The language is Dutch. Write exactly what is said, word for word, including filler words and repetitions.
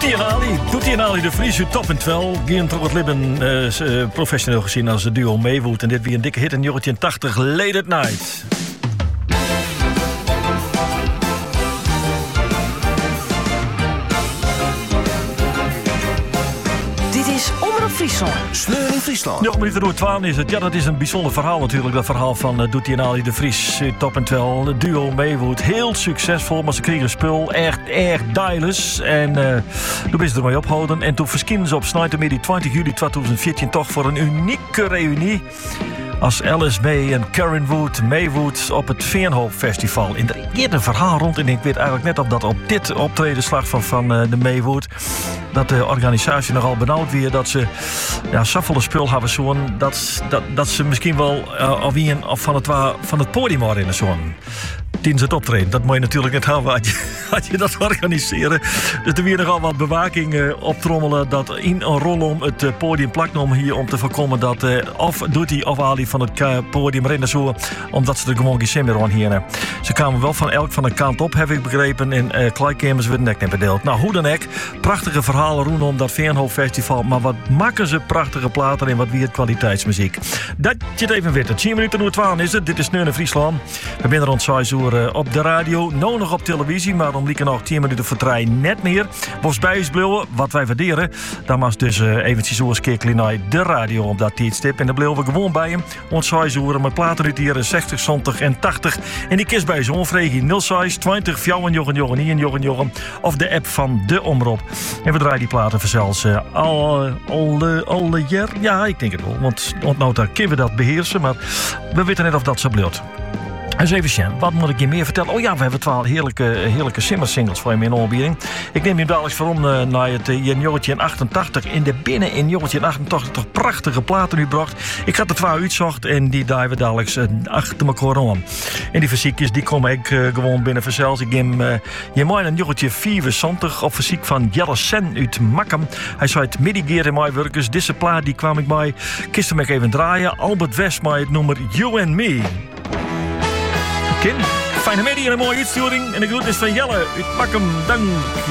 hij en Ali, doet hij en Ali de Vries uit Top en twaalf. Geen toch het Libben uh, professioneel gezien als de duo Maywood. En dit weer een dikke hit in negentien tachtig, Late at Night. Dit is Omroep Friesland. Sleur in Friesland. Ja, minuten door twaalf is het. Ja, dat is een bijzonder verhaal natuurlijk. Dat verhaal van uh, Doet hij en Ali de Vries uit Top en twaalf. De duo Maywood. Heel succesvol, maar ze kregen spul. Echt, echt dialers. En uh, toen ben ze ermee opgehouden. En toen verschenen ze op snijtermiddag twintig juli tweeduizend veertien toch voor een unieke reunie. Als Alice May en Karen Wood, Maywood op het Veenhoop Festival. En er is een verhaal rond. En ik weet eigenlijk net of dat op dit optredenslag van, van uh, de Maywood, dat de organisatie nogal benauwd weer dat ze ja, zoveel spul hebben zo'n dat, dat, dat ze misschien wel uh, alweer of van het, van het podium waren in zo'n. Tijdens het optreden. Dat moet je natuurlijk net hebben als je, als je dat organiseren. Dus er weer nogal wat bewaking uh, optrommelen dat in een rolom het uh, podium plakt om hier om te voorkomen dat uh, of doet hij of Ali van het uh, podium rennen zo, omdat ze er gewoon geen zin meer aan hier. Ze kwamen wel van elk van de kant op, heb ik begrepen. En uh, Kleikemers werden nek net bedeeld. Nou, hoe dan ook. Prachtige verhalen rondom dat Veenhoop Festival. Maar wat maken ze prachtige platen en wat weer kwaliteitsmuziek. Dat je het even weet. tien minuten door twaalf is het. Dit is Sneur in Friesland. We zijn rond zes uur op de radio, nou nog op televisie, maar om lieken nog tien minuten voor drie net meer. Was bij ons bleven, wat wij waarderen. Dan was dus uh, eventjes zoals keertje naar de radio op dat tijdstip. En dan bleven we gewoon bij hem. Want zes uur met platen uit hier zestig, zeventig en tachtig. En die kist bij zo'n vreeg nul zes twintig vijftig jochen of de app van de Omroep. En we draaien die platen vanzelfs uh, al, al, uh, al uh, jaar. Ja, ik denk het wel. Want, want nou, daar kunnen we dat beheersen, maar we weten net of dat zo blijft. Dus even zien, wat moet ik je meer vertellen? Oh ja, we hebben twaalf heerlijke, heerlijke simmersingles voor je in aanbieding. Ik neem je dadelijk voorom uh, naar het uh, in negentien achtentachtig. In de binnen in negentien achtentachtig toch prachtige platen u bracht. Ik had er twee uitzocht en die draaien we dadelijk uh, achter elkaar om. En die fysiekjes die komen ik uh, gewoon binnen vanzelfs. Ik neem uh, je mooi een negentien vierenzontig op fysiek van Jelle Sen uit Makkum. Hij zei het middigeer in mijn werkers. Deze plaat die kwam ik bij. Kisten me even draaien. Albert West met het nummer You and Me. Fijne middag en een mooie uitsturing. En de groet is van Jelle. Ik pak hem. Dank.